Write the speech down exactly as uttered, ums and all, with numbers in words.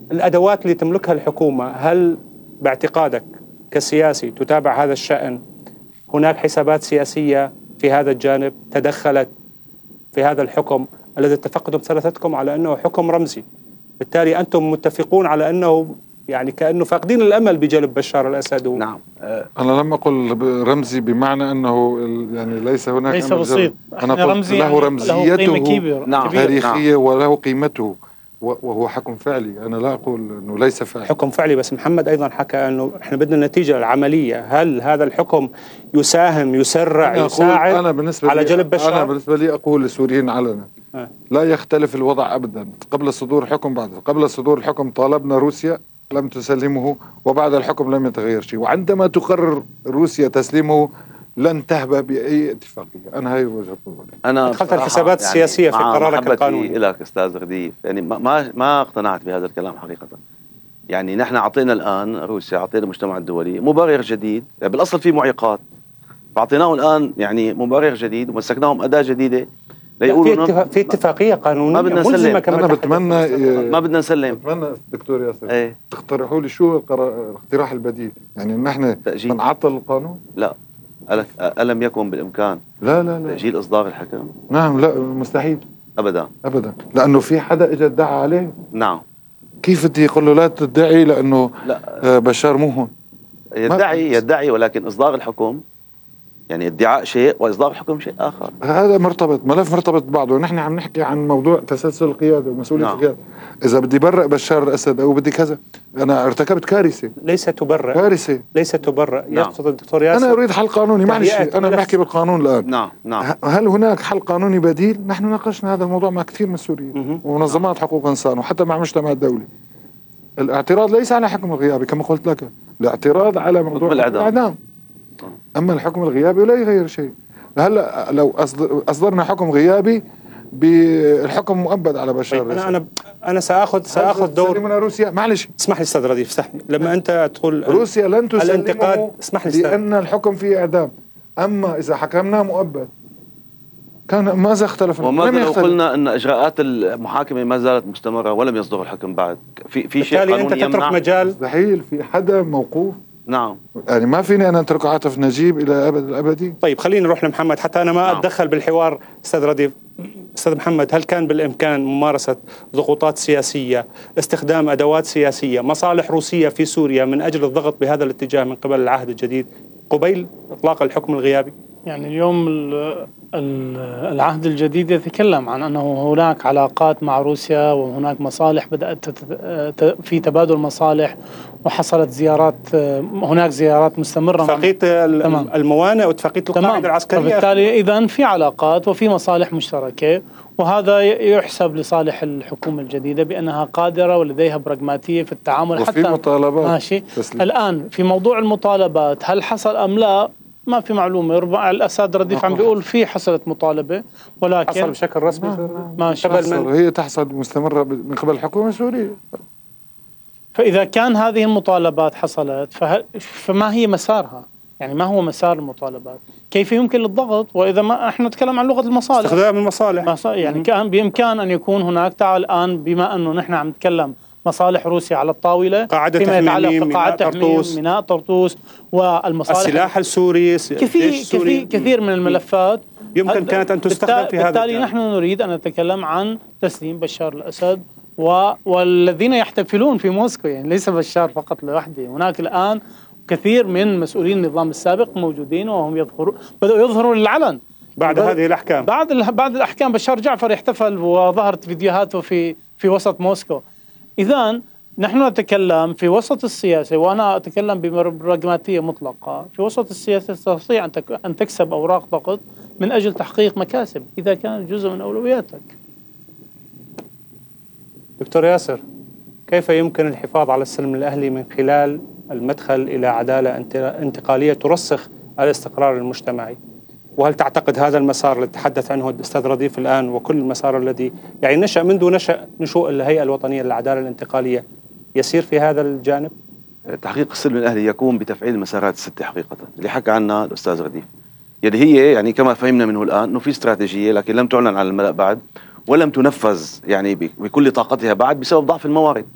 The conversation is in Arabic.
الأدوات اللي تملكها الحكومة، هل باعتقادك كسياسي تتابع هذا الشأن هناك حسابات سياسية في هذا الجانب تدخلت في هذا الحكم الذي اتفقتم ثلاثتكم على أنه حكم رمزي؟ بالتالي أنتم متفقون على أنه يعني كأنه فاقدين الأمل بجلب بشار الأسد. و... نعم. أنا لم أقل رمزي بمعنى أنه يعني ليس هناك ليس بسيط. أنا قلت رمزي له يعني رمزيته نعم. تاريخية نعم. وله قيمته وهو حكم فعلي. أنا لا أقول أنه ليس فعلي. حكم فعلي، بس محمد أيضا حكى أنه إحنا بدنا النتيجة العملية. هل هذا الحكم يساهم يسرع أنا يساعد أنا بالنسبة على لي جلب بشار؟ أنا بالنسبة لي أقول للسوريين علنا أه. لا يختلف الوضع أبدا. قبل صدور حكم بعد قبل صدور الحكم طالبنا روسيا لم تسلمه، وبعد الحكم لم يتغير شيء، وعندما تقرر روسيا تسليمه لن تهبى بأي اتفاقية. أنا هاي وجهة نظري. أنا دخلت الحسابات يعني السياسية في قرارك القانوني. لك أستاذ غديف، يعني ما ما اقتنعت بهذا الكلام حقيقة. يعني نحن أعطينا الآن روسيا، أعطينا المجتمع الدولي مبرر جديد، يعني بالأصل في معيقات، فأعطيناهم الآن يعني مبرر جديد ومسكناهم أداة جديدة ليقولوا في, في اتفاقية قانونية ما بدنا نسلم. أنا بتمنى ما بدنا نسلم. بتمنى دكتور ياسر ايه؟ تقترحوا لي شو الاقتراح البديل، يعني نحن نعطل القانون؟ لا، ألم يكن بالإمكان لا لا لا تأجيل إصدار الحكم؟ نعم، لا مستحيل أبدا أبدا، لأنه في حدا إجا ادعى عليه. نعم. كيف بدي يقول له لا تدعي لأنه لا. بشار مو هون؟ يدعي يدعي ولكن إصدار الحكم يعني ادعاء شيء وإصدار الحكم شيء آخر. هذا مرتبط، ملف مرتبط ببعضه. ونحن عم نحكي عن موضوع تسلسل القيادة ومسؤولية نعم. القيادة. إذا بدي برئ بشار الأسد أو بدي كذا، أنا ارتكبت كارثة. ليس تبرئ كارثة ليس تبرئ. نعم. يقصد الدكتور ياسر أنا أريد حل قانوني. معلش أنا بحكي بالقانون الآن. نعم نعم. هل هناك حل قانوني بديل؟ نحن ناقشنا هذا الموضوع مع كثير من السوريين ومنظمات حقوق الإنسان وحتى مع المجتمع الدولي. الاعتراض ليس على حكم الغيابي كما قلت لك، الاعتراض على موضوع الإعدام. أما الحكم الغيابي لا يغير شيء. هلا لو أصدرنا حكم غيابي بالحكم مؤبد على بشار طيب أنا أنا أنا سآخذ سآخذ دور من روسيا. معلش اسمح لي أستاذ رديف، اسمح لي. لما أنت تقول روسيا لن تسلمه الانتقاد، اسمح لي لأن الحكم فيه إعدام. أما إذا حكمناه مؤبد كان ماذا اختلف؟ وماذا لو قلنا أن إجراءات المحاكمة ما زالت مستمرة ولم يصدر الحكم بعد؟ في في شيء قانوني أنت تترك مجال؟ مستحيل، في حدا موقوف. نعم. يعني ما فيني أنا أترك عاطف نجيب إلى أبد الأبدي. طيب خلينا نروح لمحمد حتى أنا ما نعم. أتدخل بالحوار. أستاذ رديف، أستاذ محمد، هل كان بالإمكان ممارسة ضغوطات سياسية، استخدام أدوات سياسية، مصالح روسية في سوريا من أجل الضغط بهذا الاتجاه من قبل العهد الجديد قبيل إطلاق الحكم الغيابي؟ يعني اليوم العهد الجديد يتكلم عن أنه هناك علاقات مع روسيا وهناك مصالح بدأت في تبادل مصالح، وحصلت زيارات، هناك زيارات مستمرة، اتفاقية الموانئ واتفاقية القاعدة العسكرية. وبالتالي إذن في علاقات وفي مصالح مشتركة، وهذا يحسب لصالح الحكومة الجديدة بأنها قادرة ولديها براغماتية في التعامل. وفي حتى مطالبات ماشي تسليم. الآن في موضوع المطالبات هل حصل أم لا؟ ما في معلومة. ربما الأستاذ رديف عم بيقول في حصلت مطالبة، ولكن حصل بشكل رسمي. ماشي. هي تحصل مستمرة من قبل الحكومة السورية. فإذا كان هذه المطالبات حصلت فما هي مسارها؟ يعني ما هو مسار المطالبات؟ كيف يمكن الضغط؟ وإذا ما احنا نتكلم عن لغة المصالح، استخدام المصالح، يعني كان بإمكان أن يكون هناك تعال الآن، بما أنه نحن عم نتكلم مصالح روسيا على الطاولة، قاعدة فيما يتعلق تحميم، بقاعدة تحميم، ميناء طرطوس، والمصالح السلاح السوري، كثير كثير كثير من الملفات يمكن كانت أن تستخدم في هذا. بالتالي نحن نريد أن نتكلم عن تسليم بشار الأسد و... والذين يحتفلون في موسكو، يعني ليس بشار فقط لوحده. هناك الآن كثير من مسؤولين النظام السابق موجودين وهم يظهروا، بدأوا يظهروا للعلن بعد هذه الأحكام. بعد بعد الأحكام بشار جعفر يحتفل وظهرت فيديوهاته في في وسط موسكو. إذن نحن نتكلم في وسط السياسة، وأنا أتكلم ببراغماتية مطلقة. في وسط السياسة تستطيع أن تكسب أوراق ضغط من أجل تحقيق مكاسب إذا كان جزء من أولوياتك. دكتور ياسر، كيف يمكن الحفاظ على السلم الأهلي من خلال المدخل إلى عدالة انتقالية ترسخ الاستقرار المجتمعي؟ وهل تعتقد هذا المسار اللي تحدث عنه الأستاذ رديف الآن، وكل المسار الذي يعني نشأ منذ نشأ نشوء الهيئة الوطنية للعدالة الانتقالية، يسير في هذا الجانب؟ تحقيق السلم الأهلي يقوم بتفعيل المسارات الستة حقيقة اللي حكى عنها الأستاذ رديف. يعني هي يعني كما فهمنا منه الآن أنه في استراتيجية، لكن لم تعلن على الملأ بعد ولم تنفذ يعني بكل طاقتها بعد بسبب ضعف الموارد.